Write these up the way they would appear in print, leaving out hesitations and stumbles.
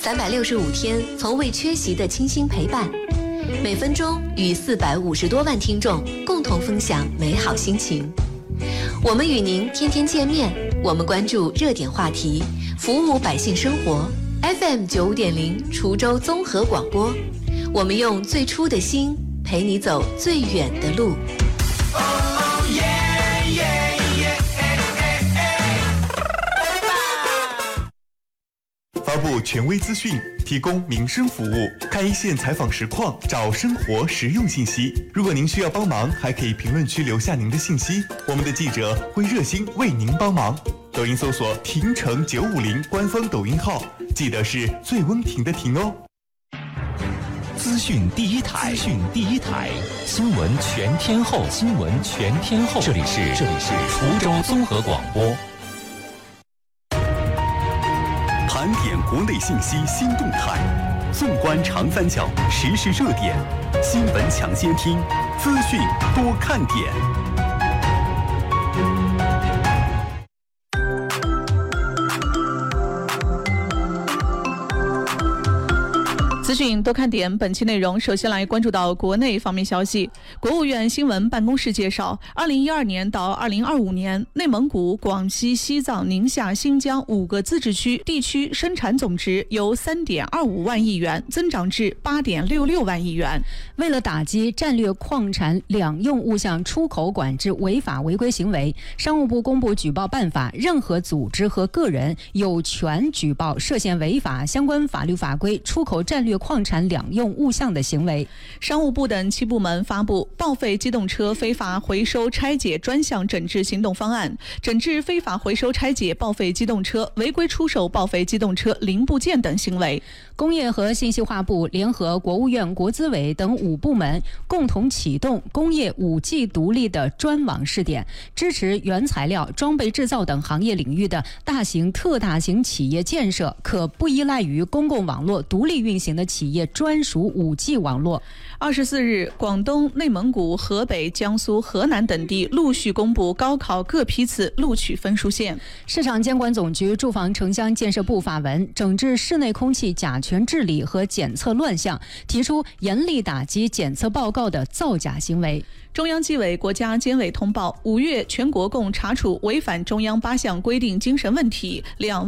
365天从未缺席的倾心陪伴，每分钟与450多万听众共同分享美好心情。我们与您天天见面，我们关注热点话题，服务百姓生活。FM 95.0滁州综合广播，我们用最初的心陪你走最远的路。 发布权威资讯，提供民生服务，看一线采访实况，找生活实用信息。如果您需要帮忙，还可以评论区留下您的信息，我们的记者会热心为您帮忙。抖音搜索亭城950官方抖音号，记得是最温婷的婷哦。 资讯第一台，新闻全天候，这里是滁州综合广播。 盘点国内信息新动态，纵观长三角时事热点，新闻抢先听，资讯多看点。 资讯多看点，本期内容首先来关注到国内方面消息。国务院新闻办公室介绍，2012年到2025年，内蒙古、广西、西藏、宁夏、新疆5个自治区地区生产总值由3.25万亿元增长至8.66万亿元。 为了打击战略矿产两用物项出口管制违法违规行为，商务部公布举报办法，任何组织和个人有权举报涉嫌违法相关法律法规出口战略矿产两用物项的行为。 商务部等7部门发布报废机动车非法回收拆解专项整治行动方案，整治非法回收拆解报废机动车、违规出售报废机动车零部件等行为。 工业和信息化部联合国务院国资委等5部门共同启动工业5G 独立的专网试点，支持原材料、装备制造等行业领域的大型、特大型企业建设可不依赖于公共网络独立运行的企业专属5G 网络。 24日，广东、内蒙古、河北、江苏、河南等地陆续公布高考各批次录取分数线。 市场监管总局住房城乡建设部发文，整治室内空气甲醛治理和检测乱象，提出严厉打击检测报告的造假行为。 中央纪委国家监委通报，5月全国共查处违反中央8项规定精神问题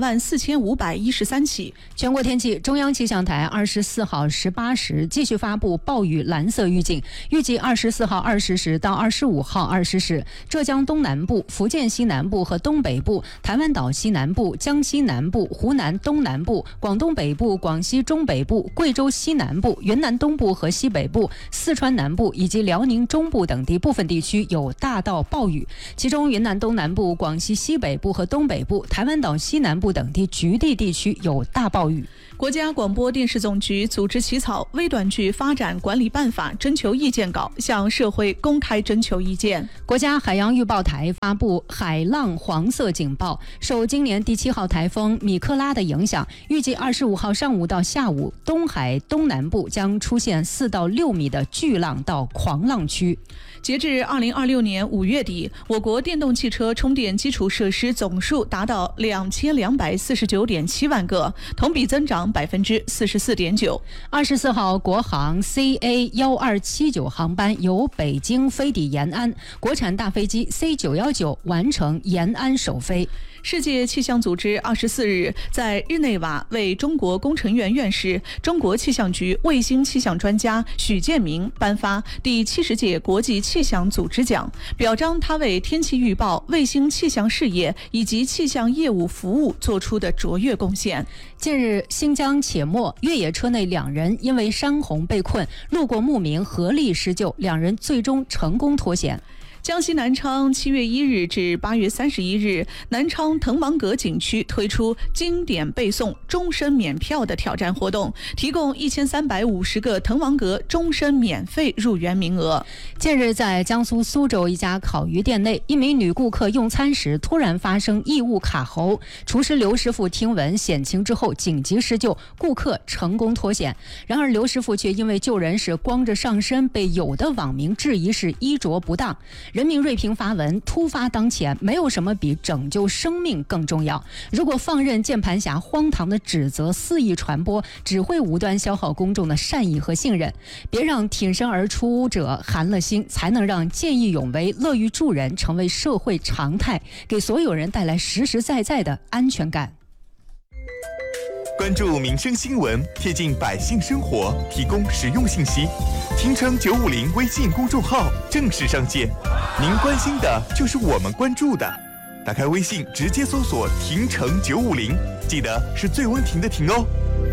24513起。 全国天气，中央气象台24号18时继续发布暴雨蓝色预警，预计24号20时到25号20时，浙江东南部、福建西南部和东北部、台湾岛西南部、江西南部、湖南东南部、广东北部、广西中北部、贵州西南部、云南东部和西北部、四川南部以及辽宁中部等地部分地区有大到暴雨，其中云南东南部、广西西北部和东北部、台湾岛西南部等地局地地区有大暴雨。 国家广播电视总局组织起草微短剧发展管理办法征求意见稿，向社会公开征求意见。 国家海洋预报台发布海浪黄色警报，受今年第7号台风米克拉的影响，预计25号上午到下午，东海东南部将出现4到6米的巨浪到狂浪区。 截至2026年5月底，我国电动汽车充电基础设施总数达到2249.7万个，同比增长44.9%。 24号，国航 CA1279航班由北京飞抵延安，国产大飞机 C919完成延安首飞。 世界气象组织24日在日内瓦为中国工程院院士、中国气象局卫星气象专家许建明颁发第70届国际气象组织奖，表彰他为天气预报、卫星气象事业以及气象业务服务做出的卓越贡献。 近日，新疆且末越野车内2人因为山洪被困，路过牧民合力施救，2人最终成功脱险。 江西南昌7月1日至8月31日，南昌滕王阁景区推出经典背诵终身免票的挑战活动，提供1350个滕王阁终身免费入园名额。 近日，在江苏苏州一家烤鱼店内，一名女顾客用餐时突然发生异物卡喉，厨师刘师傅听闻险情之后紧急施救，顾客成功脱险。然而刘师傅却因为救人时光着上身，被有的网民质疑是衣着不当。 人民锐评发文：突发当前，没有什么比拯救生命更重要。如果放任键盘侠荒唐的指责肆意传播，只会无端消耗公众的善意和信任。别让挺身而出者寒了心，才能让见义勇为、乐于助人成为社会常态，给所有人带来实实在在的安全感。 关注民生新闻，贴近百姓生活，提供实用信息。听城950微信公众号正式上线，您关心的就是我们关注的。打开微信，直接搜索“听城950”，记得是最温婷的婷哦。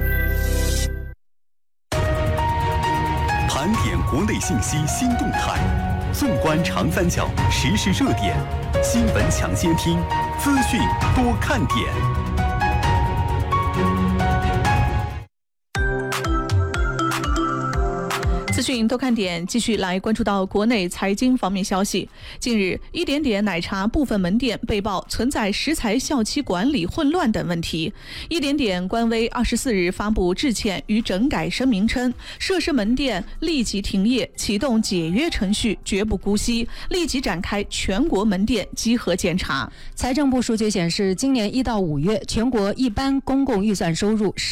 盘点国内信息新动态，纵观长三角时事热点，新闻抢先听，资讯多看点。 资讯多看点，继续来关注到国内财经方面消息。近日，一点点奶茶部分门店被曝存在食材效期管理混乱等问题。一点点官微24日发布致歉与整改声明称，涉事门店立即停业，启动解约程序，绝不姑息，立即展开全国门店稽核检查。 财政部数据显示，今年1到5月，全国一般公共预算收入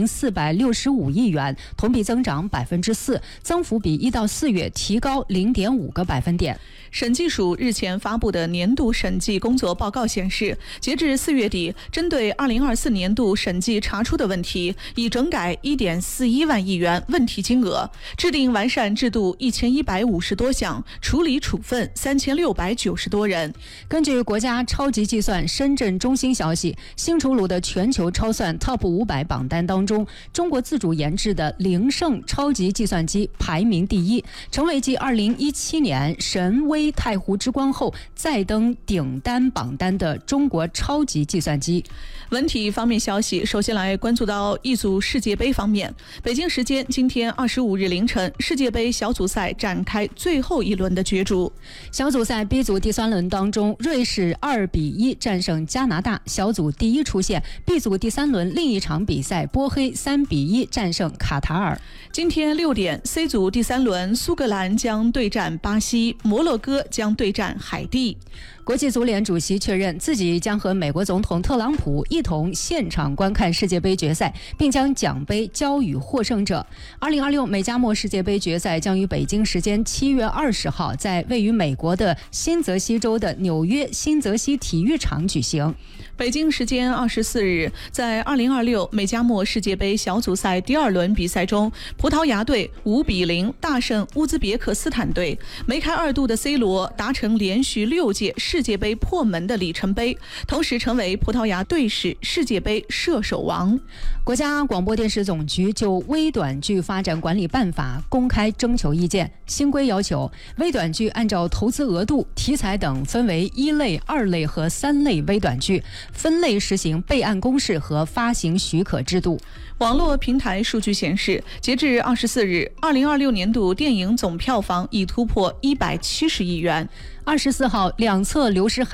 10.465亿元，同比增长4%，增幅比1到4月提高0.5个百分点。 审计署日前发布的年度审计工作报告显示，截至4月底，针对2024年度审计查出的问题，已整改1.41万亿元问题金额，制定完善制度1150多项，处理处分3690多人。 根据国家超级计算深圳中心消息，新出炉的全球超算 TOP 500榜单当中，中国自主研制的灵盛超级计算机排名第一，成为继2017年神威太湖之光后再登顶单榜单的中国超级计算机。 文体方面消息，首先来关注到一组世界杯方面。北京时间今天25日凌晨，世界杯小组赛展开最后一轮的角逐。 小组赛 B 组第3轮当中，瑞士2-1战胜加拿大，小组第一出线。B 组第3轮另一场比赛，波黑3-1战胜卡塔尔。 今天6点 ，C 组第3轮，苏格兰将对战巴西，摩洛哥将对战海地。 国际足联主席确认自己将和美国总统特朗普一同现场观看世界杯决赛，并将奖杯交予获胜者。2026美加墨世界杯决赛将于北京时间7月20号在位于美国的新泽西州的纽约新泽西体育场举行。 北京时间24日，在2026美加墨世界杯小组赛第2轮比赛中，葡萄牙队5-0大胜乌兹别克斯坦队。梅开2度的 C 罗达成连续6届世界杯破门的里程碑，同时成为葡萄牙队史世界杯射手王。 国家广播电视总局就微短剧发展管理办法公开征求意见，新规要求微短剧按照投资额度、题材等分为1类、2类和3类微短剧，分类实行备案公示和发行许可制度。 网络平台数据显示，截至24日，2026年度电影总票房已突破170亿元。 24号，两侧流失